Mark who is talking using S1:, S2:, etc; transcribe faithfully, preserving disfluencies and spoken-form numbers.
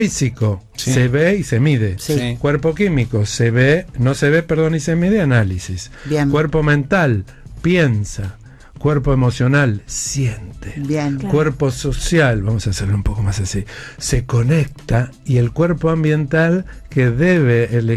S1: Físico,
S2: Sí.
S1: se ve y se mide.
S2: Sí.
S1: Cuerpo químico, se ve, no se ve, perdón, y se mide, análisis.
S3: Bien.
S1: Cuerpo mental, piensa. Cuerpo emocional, siente.
S3: Bien.
S4: Claro.
S1: Cuerpo social, vamos a hacerlo un poco más así, se conecta, y el cuerpo ambiental, que debe elegir